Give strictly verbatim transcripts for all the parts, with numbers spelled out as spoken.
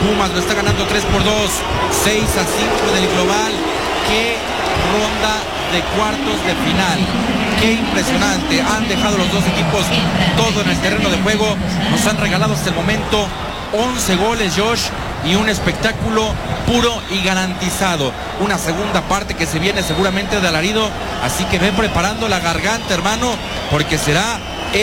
Pumas lo está ganando tres por dos, seis a cinco en el global. ¡Qué ronda de cuartos de final! ¡Qué impresionante! Han dejado los dos equipos todo en el terreno de juego. Nos han regalado hasta el momento once goles, Josh, y un espectáculo puro y garantizado. Una segunda parte que se viene seguramente de alarido, así que ven preparando la garganta, hermano, porque será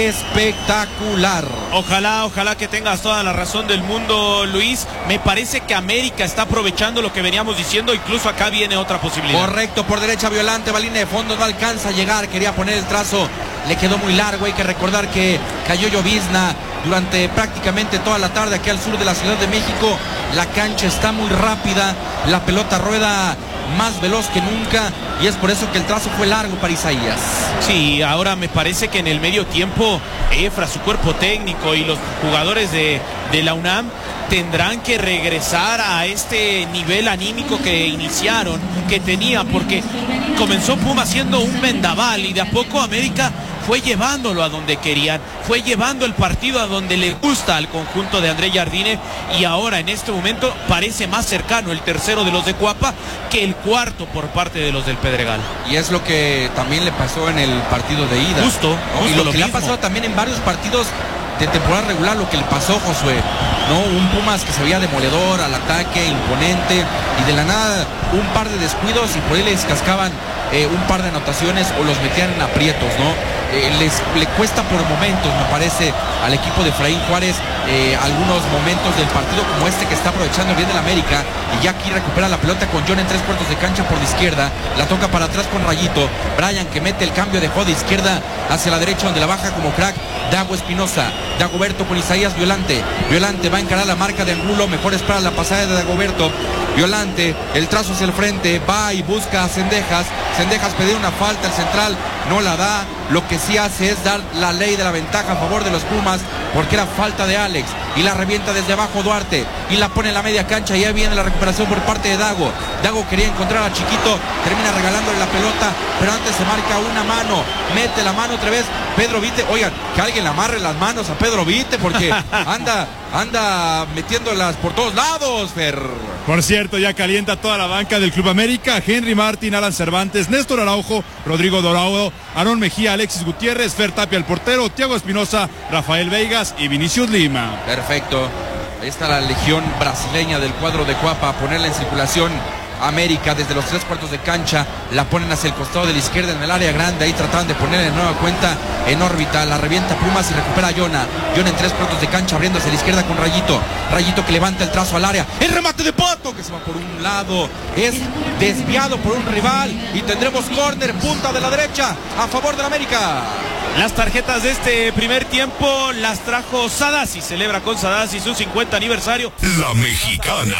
espectacular. Ojalá, ojalá que tengas toda la razón del mundo, Luis. Me parece que América está aprovechando lo que veníamos diciendo, incluso acá viene otra posibilidad. Correcto, por derecha Violante, va a línea de fondo, no alcanza a llegar, quería poner el trazo, le quedó muy largo. Hay que recordar que cayó llovizna durante prácticamente toda la tarde aquí al sur de la Ciudad de México. La cancha está muy rápida, la pelota rueda más veloz que nunca, y es por eso que el trazo fue largo para Isaías. Sí, ahora me parece que en el medio tiempo Efra, su cuerpo técnico y los jugadores de, de la UNAM tendrán que regresar a este nivel anímico que iniciaron, que tenía, porque comenzó Puma siendo un vendaval y de a poco América fue llevándolo a donde querían, fue llevando el partido a donde le gusta al conjunto de André Jardine, y ahora en este momento parece más cercano el tercero de los de Cuapa que el cuarto por parte de los del Pedregal. Y es lo que también le pasó en el partido de ida. Justo, ¿no? justo Y lo, lo que le mismo. ha pasado también en varios partidos de temporada regular, lo que le pasó, Josué, ¿no? Un Pumas que se veía demoledor al ataque, imponente, y de la nada un par de descuidos y por ahí les cascaban eh, un par de anotaciones o los metían en aprietos, ¿no? Eh, les le cuesta por momentos, me parece, al equipo de Efraín Juárez eh, algunos momentos del partido como este que está aprovechando el bien del América, y ya aquí recupera la pelota con John en tres cuartos de cancha por la izquierda, la toca para atrás con Rayito, Brian que mete el cambio, dejó de izquierda hacia la derecha donde la baja como crack Dago Espinosa, Dagoberto con Isaías Violante, Violante va a encarar la marca de Angulo, mejor espera la pasada de Dagoberto, Violante, el trazo hacia el frente, va y busca a Cendejas, Cendejas pedir una falta, el central no la da, lo que sí hace es dar la ley de la ventaja a favor de los Pumas, porque era falta de Alex, y la revienta desde abajo Duarte, y la pone en la media cancha, y ya viene la recuperación por parte de Dago, Dago quería encontrar a Chiquito, termina regalándole la pelota, pero antes se marca una mano, mete la mano otra vez, Pedro Vite, oigan, que alguien le amarre las manos a Pedro Vite, porque anda, anda metiéndolas por todos lados, Fer. Por cierto, ya calienta toda la banca del Club América: Henry Martín, Alan Cervantes, Néstor Araujo, Rodrigo Dorado, Aarón Mejía, Alexis Gutiérrez, Fer Tapia el portero, Thiago Espinosa, Rafael Veigas y Vinicius Lima. Perfecto, ahí está la legión brasileña del cuadro de Cuapa, a ponerla en circulación. América desde los tres cuartos de cancha, la ponen hacia el costado de la izquierda en el área grande, ahí trataban de poner de nueva cuenta en órbita, la revienta Pumas y recupera a Yona, Yona en tres cuartos de cancha abriendo hacia la izquierda con Rayito, Rayito que levanta el trazo al área, el remate de Pato que se va por un lado, es desviado por un rival y tendremos córner, punta de la derecha a favor del América. Las tarjetas de este primer tiempo las trajo Sadasi, celebra con Sadasi su cincuenta aniversario. La Mexicana,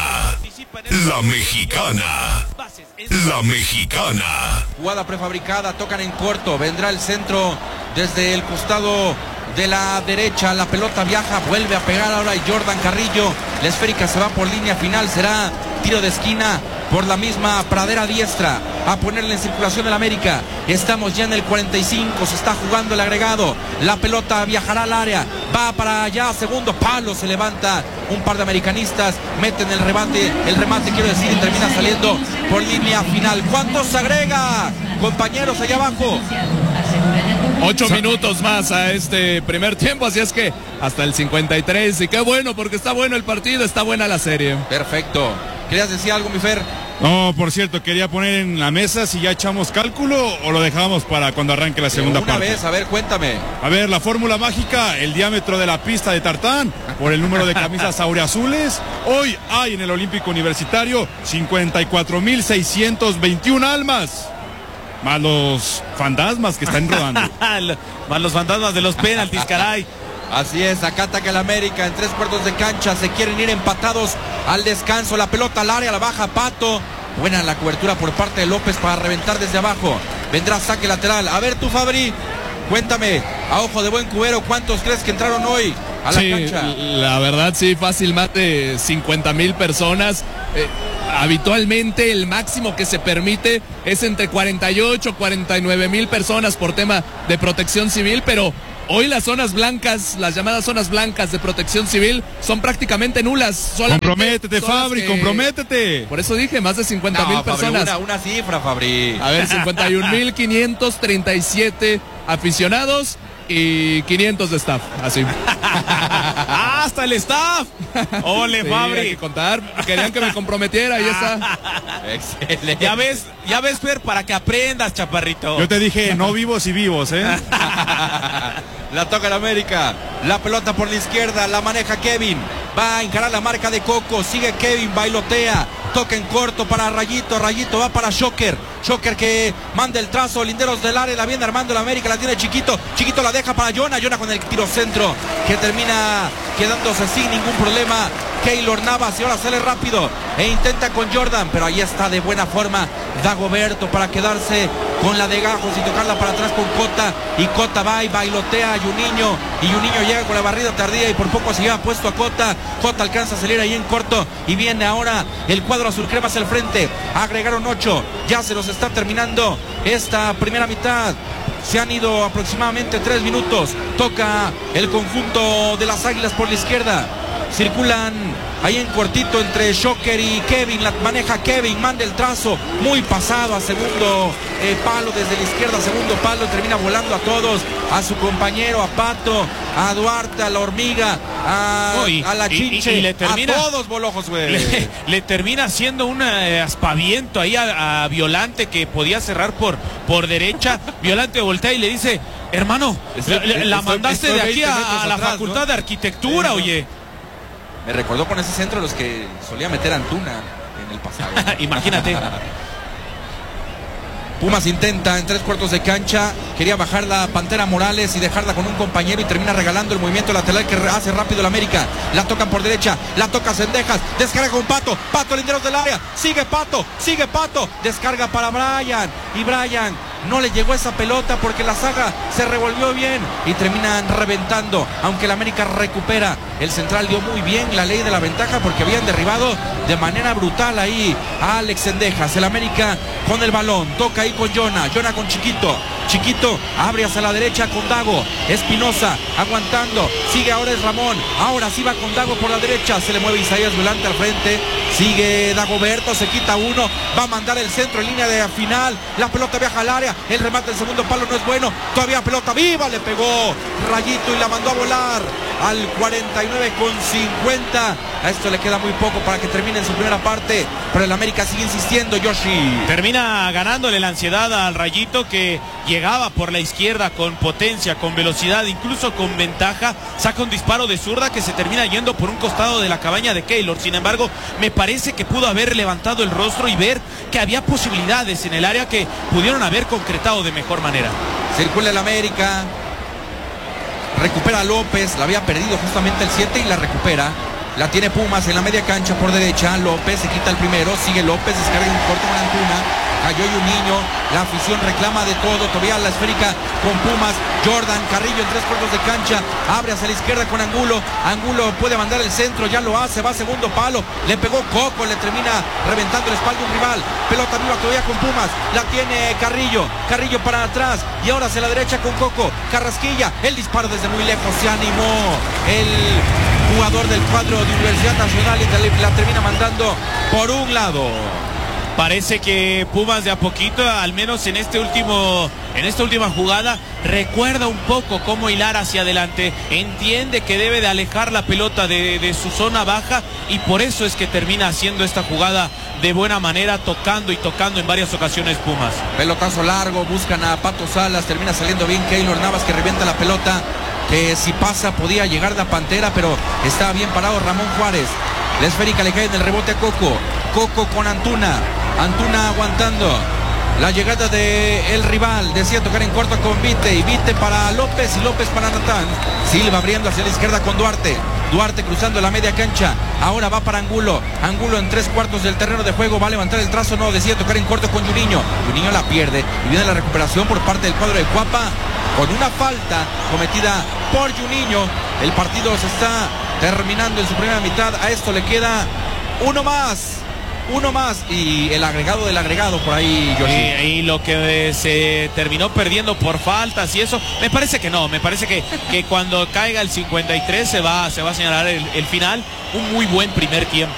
la Mexicana, la Mexicana. Jugada prefabricada, tocan en corto, vendrá el centro desde el costado de la derecha, la pelota viaja, vuelve a pegar ahora Jordan Carrillo, la esférica se va por línea final, será tiro de esquina por la misma pradera diestra, a ponerle en circulación el América. Estamos ya en el cuarenta y cinco, se está jugando el agregado, la pelota viajará al área, va para allá, segundo palo, se levanta un par de americanistas, meten el remate, el remate quiero decir, y termina saliendo por línea final. ¿Cuántos agrega, compañeros, allá abajo? Ocho minutos más a este primer tiempo, así es que hasta el cincuenta y tres, y qué bueno, porque está bueno el partido, está buena la serie. Perfecto. ¿Querías decir algo, mi Fer? No, por cierto, quería poner en la mesa si ya echamos cálculo o lo dejamos para cuando arranque la segunda Una parte. vez, a ver, cuéntame. A ver, la fórmula mágica, el diámetro de la pista de tartán por el número de camisas aureazules. Hoy hay en el Olímpico Universitario cincuenta y cuatro mil seiscientos veintiún almas. Más los fantasmas que están rodando. Más los fantasmas de los penaltis, caray. Así es, acá ataca el América en tres cuartos de cancha, se quieren ir empatados al descanso, la pelota al área, la baja Pato, buena la cobertura por parte de López para reventar desde abajo, vendrá saque lateral. A ver tú, Fabri, cuéntame, a ojo de buen cubero, ¿cuántos crees que entraron hoy a la sí, cancha? La verdad sí, fácilmente cincuenta mil personas. Eh, habitualmente el máximo que se permite es entre cuarenta y ocho, cuarenta y nueve mil personas por tema de protección civil, pero Hoy las zonas blancas, las llamadas zonas blancas de protección civil, son prácticamente nulas. Comprométete, Fabri, que... comprométete. Por eso dije, más de cincuenta mil no, personas. Una, una cifra, Fabri. A ver, cincuenta y un mil quinientos treinta y siete aficionados y quinientos de staff, así. ¡Ah, hasta el staff! ¡Ole, sí, Fabri! Hay que contar, querían que me comprometiera, ahí está. Excelente. Ya ves, ya ves, Fer, para que aprendas, chaparrito. Yo te dije, no vivos y vivos, ¿eh? La toca el América, la pelota por la izquierda, la maneja Kevin, va a encarar la marca de Coco, sigue Kevin, bailotea, toca en corto para Rayito, Rayito va para Shocker, Shocker que manda el trazo, linderos del área, la viene armando el América, la tiene Chiquito, Chiquito la deja para Jonah, Jonah con el tiro centro, que termina quedándose sin ningún problema. Keylor Navas y ahora sale rápido e intenta con Jordan, pero ahí está de buena forma Dagoberto para quedarse con la de Gajos y tocarla para atrás con Cota, y Cota va y bailotea a Juninho, y Juninho llega con la barrida tardía y por poco se lleva puesto a Cota. Cota alcanza a salir ahí en corto y viene ahora el cuadro azul crema hacia el frente, agregaron ocho, ya se los está terminando esta primera mitad. Se han ido aproximadamente tres minutos. Toca el conjunto de las Águilas por la izquierda. Circulan ahí en cortito entre Shocker y Kevin. La maneja Kevin, manda el trazo. Muy pasado a segundo eh, palo desde la izquierda, segundo palo. Termina volando a todos. A su compañero, a Pato, a Duarte, a la Hormiga, a, Uy, a la Chinche. Y, y, y le termina, a todos volojos, güey. Le, le termina haciendo un eh, aspaviento ahí a, a Violante, que podía cerrar por, por derecha. Violante voltea y le dice: hermano, estoy, la, la estoy, mandaste estoy de aquí a, a la atrás, Facultad, ¿no?, de Arquitectura, sí, no. Oye. Me recordó con ese centro los que solía meter Antuna en el pasado. Imagínate. Pumas intenta en tres cuartos de cancha, quería bajar la Pantera Morales y dejarla con un compañero y termina regalando el movimiento lateral que hace rápido el América. La tocan por derecha, la toca Cendejas, descarga con Pato, Pato linderos del área, sigue Pato, sigue Pato, descarga para Brian, y Brian no le llegó esa pelota porque la saga se revolvió bien y terminan reventando, aunque el América recupera. El central dio muy bien la ley de la ventaja porque habían derribado de manera brutal ahí a Alex Cendejas. El América con el balón, toca ahí con Jonah, Jonah con Chiquito, Chiquito abre hacia la derecha con Dago, Espinosa aguantando, sigue ahora es Ramón, ahora sí va con Dago por la derecha, se le mueve Isaías Violante al frente, sigue Dagoberto, se quita uno, va a mandar el centro en línea de final, la pelota viaja al área, el remate del segundo palo no es bueno, todavía pelota viva, le pegó Rayito y la mandó a volar al cuarenta y nueve con cincuenta. A esto le queda muy poco para que termine en su primera parte, pero el América sigue insistiendo. Yoshi termina ganándole la ansiedad al Rayito, que llegaba por la izquierda con potencia, con velocidad, incluso con ventaja. Saca un disparo de zurda que se termina yendo por un costado de la cabaña de Keylor. Sin embargo, me parece que pudo haber levantado el rostro y ver que había posibilidades en el área que pudieron haber concretado de mejor manera. Circula el América, recupera a López, la había perdido justamente el siete y la recupera. La tiene Pumas en la media cancha por derecha. López se quita el primero, sigue López, descarga un corto con Antuna. Cayó Juninho, la afición reclama de todo. Todavía la esférica con Pumas. Jordan Carrillo en tres cuartos de cancha, abre hacia la izquierda con Angulo. Angulo puede mandar el centro, ya lo hace, va a segundo palo. Le pegó Coco, le termina reventando el espalda un rival. Pelota viva todavía con Pumas, la tiene Carrillo. Carrillo para atrás y ahora hacia la derecha con Coco. Carrasquilla, el disparo desde muy lejos, se animó el jugador del cuadro de Universidad Nacional y la termina mandando por un lado. Parece que Pumas de a poquito, al menos en este último, en esta última jugada, recuerda un poco cómo hilar hacia adelante. Entiende que debe de alejar la pelota de, de su zona baja y por eso es que termina haciendo esta jugada de buena manera, tocando y tocando en varias ocasiones Pumas. Pelotazo largo, buscan a Pato Salas, termina saliendo bien Keylor Navas, que revienta la pelota, que si pasa podía llegar la Pantera, pero está bien parado Ramón Juárez. La esférica le cae en el rebote a Coco. Coco con Antuna. Antuna aguantando la llegada de el rival. Decía tocar en corto con Vite. Y Vite para López y López para Natán. Silva abriendo hacia la izquierda con Duarte. Duarte cruzando la media cancha. Ahora va para Angulo. Angulo en tres cuartos del terreno de juego. Va a levantar el trazo. No, decía tocar en corto con Juninho. Juninho la pierde. Y viene la recuperación por parte del cuadro de Cuapa. Con una falta cometida por Juninho. El partido se está terminando en su primera mitad. A esto le queda uno más. uno más y el agregado del agregado por ahí, Yoshi. Y, y lo que se terminó perdiendo por faltas y eso, me parece que no, me parece que, que cuando caiga el cincuenta y tres se va, se va a señalar el, el final. Un muy buen primer tiempo.